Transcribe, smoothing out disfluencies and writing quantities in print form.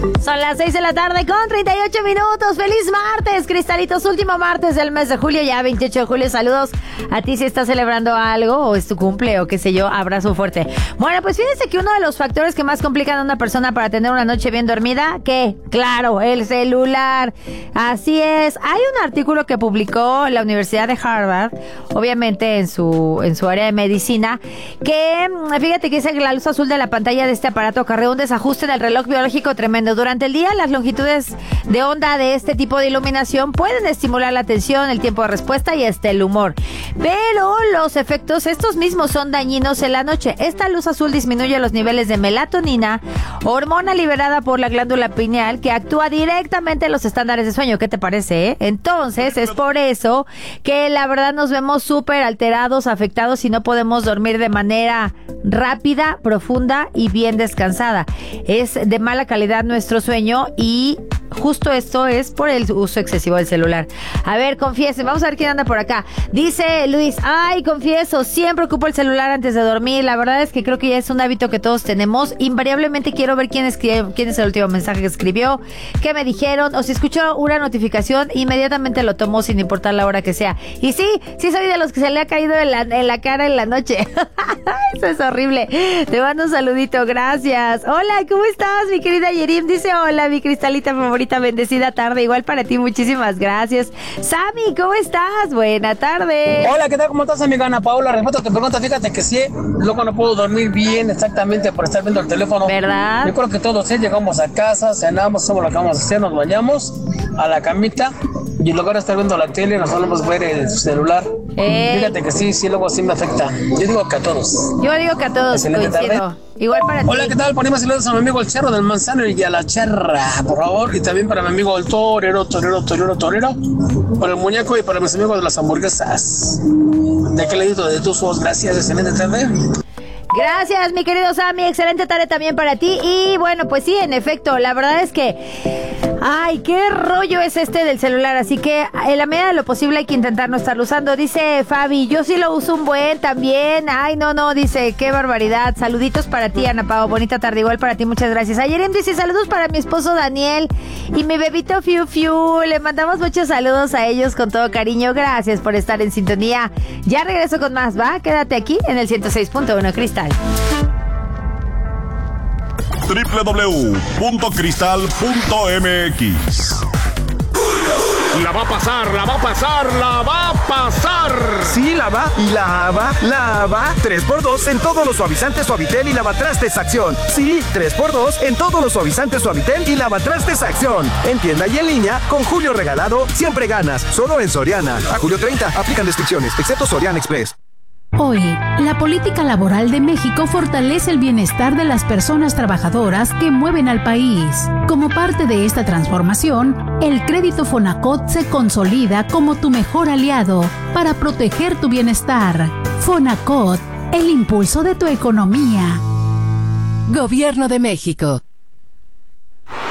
Son las 6 de la tarde con 38 minutos. ¡Feliz martes, Cristalitos! Último martes del mes de julio, ya 28 de julio. Saludos a ti si estás celebrando algo o es tu cumple o qué sé yo. Abrazo fuerte. Bueno, pues fíjense que uno de los factores que más complican a una persona para tener una noche bien dormida, ¿qué? Claro, el celular. Así es. Hay un artículo que publicó la Universidad de Harvard, obviamente en su área de medicina, que fíjate que dice que la luz azul de la pantalla de este aparato acarrea un desajuste del reloj biológico tremendo. Durante el día, las longitudes de onda de este tipo de iluminación pueden estimular la atención, el tiempo de respuesta y hasta el humor. Pero los efectos estos mismos son dañinos en la noche. Esta luz azul disminuye los niveles de melatonina, hormona liberada por la glándula pineal, que actúa directamente en los estándares de sueño. ¿Qué te parece, Entonces, es por eso que la verdad nos vemos súper alterados, afectados y no podemos dormir de manera rápida, profunda y bien descansada. Es de mala calidad nuestro sueño y justo esto es por el uso excesivo del celular. A ver, confiesen, vamos a ver quién anda por acá. Dice Luis, confieso, siempre ocupo el celular antes de dormir. La verdad es que creo que ya es un hábito que todos tenemos. Invariablemente quiero ver quién es el último mensaje que escribió, qué me dijeron, o si escucho una notificación, inmediatamente lo tomo sin importar la hora que sea. Y sí soy de los que se le ha caído en la cara en la noche. Eso es horrible. Te mando un saludito, gracias. Hola, ¿cómo estás, mi querida Yerim? Dice, hola, mi cristalita favorita, bendecida tarde. Igual para ti, muchísimas gracias. Sammy, ¿cómo estás? Buena tarde. Hola, ¿qué tal? ¿Cómo estás, amiga Ana Paula? Respeto a tu pregunta, fíjate que sí, luego no puedo dormir bien exactamente por estar viendo el teléfono. ¿Verdad? Yo creo que todos llegamos a casa, cenamos, somos lo que vamos a hacer, nos bañamos a la camita y en lugar de estar viendo la tele nos solemos ver el celular. Fíjate que sí, luego sí me afecta. Yo digo que a todos. Yo digo que a todos, coincido. Igual para ti. Hola, ¿qué tal? Ponemos saludos a mi amigo el Cerro del Manzano y a la Charra, por favor. Y también para mi amigo el Torero. Para el muñeco y para mis amigos de las hamburguesas. ¿De qué ledito de tus ojos? Gracias, excelente tarde. Gracias, mi querido Sammy, excelente tarde también para ti. Y bueno, pues sí, en efecto, la verdad es que qué rollo es este del celular. Así que en la medida de lo posible hay que intentar no estarlo usando. Dice Fabi, yo sí lo uso un buen también. No, dice, qué barbaridad. Saluditos para ti, Ana Pao, bonita tarde, igual para ti, muchas gracias. Ayer dice, saludos para mi esposo Daniel y mi bebito Fiu Fiu. Le mandamos muchos saludos a ellos con todo cariño. Gracias por estar en sintonía. Ya regreso con más, ¿va? Quédate aquí en el 106.1 Cristal. www.cristal.mx. La va a pasar. Sí, la va. 3x2 en todos los suavizantes Suavitel y lavatrastes Acción. Sí, 3x2 en todos los suavizantes Suavitel y lavatrastes Acción. En tienda y en línea, con Julio Regalado, siempre ganas. Solo en Soriana. A julio 30, aplican restricciones, excepto Soriana Express. Hoy, la política laboral de México fortalece el bienestar de las personas trabajadoras que mueven al país. Como parte de esta transformación, el crédito Fonacot se consolida como tu mejor aliado para proteger tu bienestar. Fonacot, el impulso de tu economía. Gobierno de México.